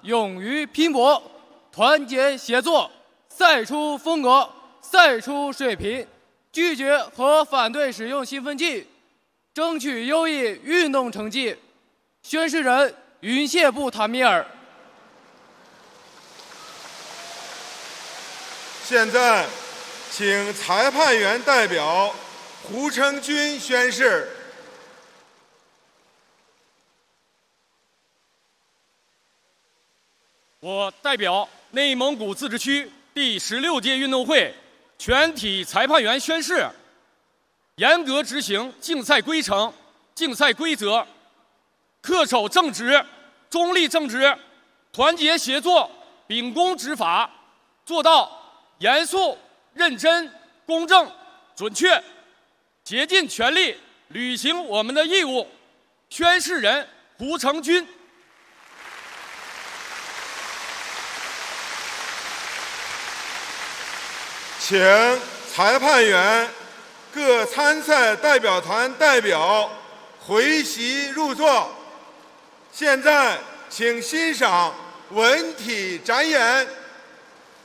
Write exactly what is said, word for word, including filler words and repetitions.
勇于拼搏，团结协作，赛出风格，赛出水平，拒绝和反对使用兴奋剂，争取优异运动成绩。宣誓人云谢布塔米尔。 现在，请裁判员代表胡成军宣誓。 我代表内蒙古自治区第十六届运动会全体裁判员宣誓：严格执行竞赛规程、竞赛规则，恪守正直、中立正直，团结协作，秉公执法，做到严肃、认真、公正、准确，竭尽全力履行我们的义务。宣誓人胡成军。 请裁判员、各参赛代表团代表回席入座。现在，请欣赏文体展演。